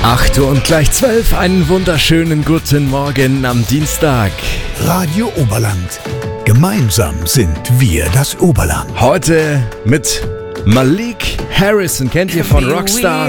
8 Uhr und gleich 12. Einen wunderschönen guten Morgen am Dienstag. Radio Oberland. Gemeinsam sind wir das Oberland. Heute mit Malik Harrison, kennt ihr von Rockstar?